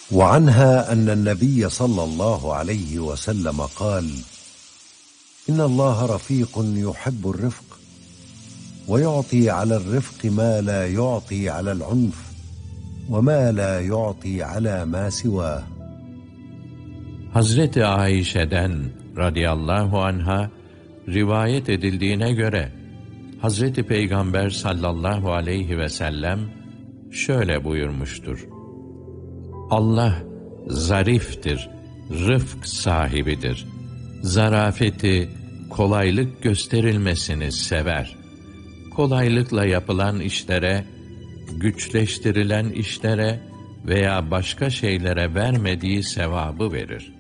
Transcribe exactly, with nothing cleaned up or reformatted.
وعنها أن النبي صلى الله عليه وسلم قال: إن الله رفيق يحب الرفق ويعطي على الرفق ما لا يعطي على العنف وما لا يعطي على ما سواه. Hazreti Ayşe'den radıyallahu anha rivayet edildiğine göre Hazreti Peygamber sallallahu aleyhi ve sellem şöyle buyurmuştur: Allah zariftir, rıfk sahibidir. Zarafeti, kolaylık gösterilmesini sever. Kolaylıkla yapılan işlere, güçleştirilen işlere veya başka şeylere vermediği sevabı verir.